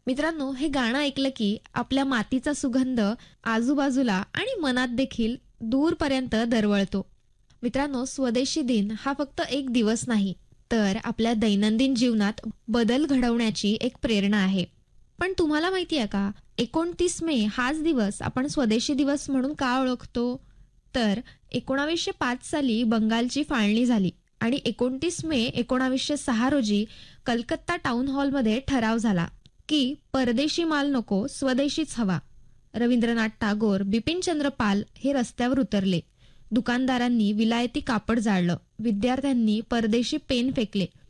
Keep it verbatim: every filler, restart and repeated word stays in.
मित्रांनो, हे गाणं ऐकलं की आपल्या मातीचा सुगंध आजूबाजूला आणि मनात देखील दूरपर्यंत दरवळतो. मित्रांनो, स्वदेशी दिन हा फक्त एक दिवस नाही, तर आपल्या दैनंदिन जीवनात बदल घडवण्याची एक प्रेरणा आहे. पण तुम्हाला माहिती आहे का, एकोणतीस मे हाच दिवस आपण स्वदेशी दिवस म्हणून का ओळखतो? तर एकोणीसशे पाच साली बंगालची फाळणी झाली आणि एकोणतीस मे एकोणीसशे सहा रोजी कलकत्ता टाउन हॉलमध्ये ठराव झाला की परदेशी माल नको, स्वदेशीच हवा. रवींद्रनाथ टागोर, बिपिनचंद्र पाल हे रस्त्यावर उतरले. दुकानदारांनी विलायती कापड जाळलं, विद्यार्थ्यांनी परदेशी पेन फेकले